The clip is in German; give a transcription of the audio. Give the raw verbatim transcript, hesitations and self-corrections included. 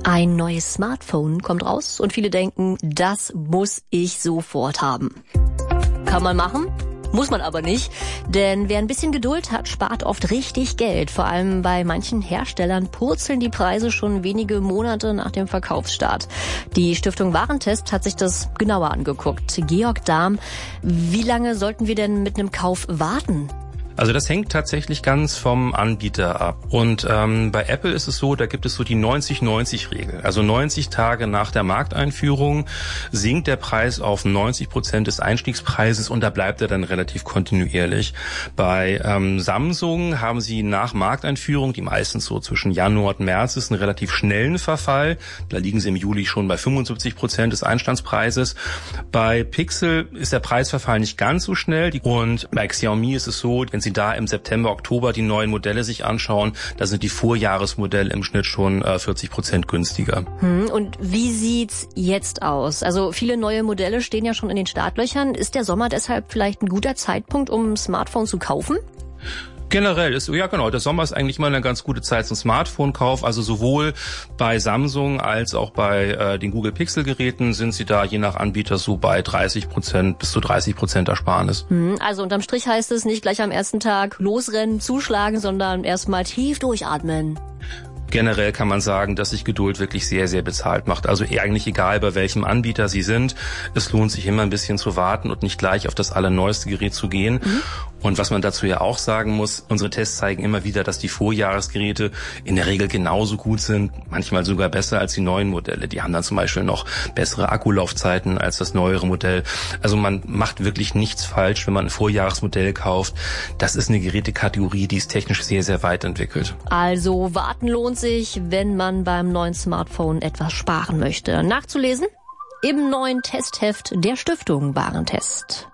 Ein neues Smartphone kommt raus und viele denken, das muss ich sofort haben. Kann man machen? Muss man aber nicht, denn wer ein bisschen Geduld hat, spart oft richtig Geld. Vor allem bei manchen Herstellern purzeln die Preise schon wenige Monate nach dem Verkaufsstart. Die Stiftung Warentest hat sich das genauer angeguckt. Georg Dahm, wie lange sollten wir denn mit einem Kauf warten? Also das hängt tatsächlich ganz vom Anbieter ab. Und ähm, bei Apple ist es so, da gibt es so die neunzig neunzig Regel. Also neunzig Tage nach der Markteinführung sinkt der Preis auf neunzig Prozent des Einstiegspreises und da bleibt er dann relativ kontinuierlich. Bei ähm, Samsung haben sie nach Markteinführung, die meistens so zwischen Januar und März ist, einen relativ schnellen Verfall. Da liegen sie im Juli schon bei fünfundsiebzig Prozent des Einstandspreises. Bei Pixel ist der Preisverfall nicht ganz so schnell. Und bei Xiaomi ist es so, wenn Sie da im September, Oktober die neuen Modelle sich anschauen, da sind die Vorjahresmodelle im Schnitt schon äh, vierzig Prozent günstiger. Hm, und wie sieht's jetzt aus? Also viele neue Modelle stehen ja schon in den Startlöchern. Ist der Sommer deshalb vielleicht ein guter Zeitpunkt, um ein Smartphone zu kaufen? Generell ist, ja genau, der Sommer ist eigentlich mal eine ganz gute Zeit zum Smartphone-Kauf. Also sowohl bei Samsung als auch bei äh, den Google Pixel-Geräten sind sie da je nach Anbieter so bei dreißig Prozent bis zu dreißig Prozent Ersparnis. Hm, also unterm Strich heißt es nicht gleich am ersten Tag losrennen, zuschlagen, sondern erstmal tief durchatmen. Generell kann man sagen, dass sich Geduld wirklich sehr, sehr bezahlt macht. Also eigentlich egal, bei welchem Anbieter Sie sind, es lohnt sich immer ein bisschen zu warten und nicht gleich auf das allerneueste Gerät zu gehen. Mhm. Und was man dazu ja auch sagen muss, unsere Tests zeigen immer wieder, dass die Vorjahresgeräte in der Regel genauso gut sind, manchmal sogar besser als die neuen Modelle. Die haben dann zum Beispiel noch bessere Akkulaufzeiten als das neuere Modell. Also man macht wirklich nichts falsch, wenn man ein Vorjahresmodell kauft. Das ist eine Gerätekategorie, die ist technisch sehr, sehr weit entwickelt. Also warten lohnt sich, wenn man beim neuen Smartphone etwas sparen möchte. Nachzulesen im neuen Testheft der Stiftung Warentest.